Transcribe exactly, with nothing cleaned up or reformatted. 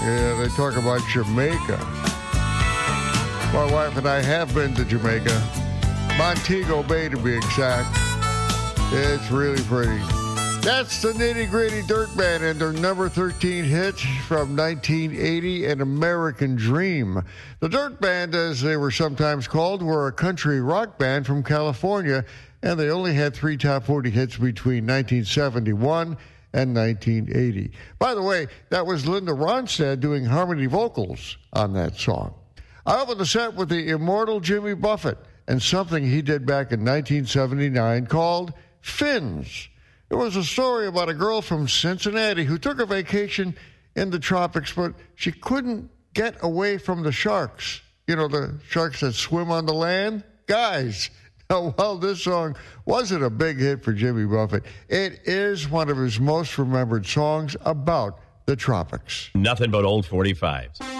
Yeah, they talk about Jamaica. My wife and I have been to Jamaica. Montego Bay, to be exact. It's really pretty. That's the Nitty Gritty Dirt Band and their number thirteen hit from nineteen eighty, An American Dream. The Dirt Band, as they were sometimes called, were a country rock band from California, and they only had three top forty hits between nineteen seventy-one and nineteen eighty. By the way, that was Linda Ronstadt doing harmony vocals on that song. I opened the set with the immortal Jimmy Buffett and something he did back in nineteen seventy-nine called Fins. It was a story about a girl from Cincinnati who took a vacation in the tropics, but she couldn't get away from the sharks. You know, the sharks that swim on the land? Guys, now, while this song wasn't a big hit for Jimmy Buffett, it is one of his most remembered songs about the tropics. Nothing but old forty-fives.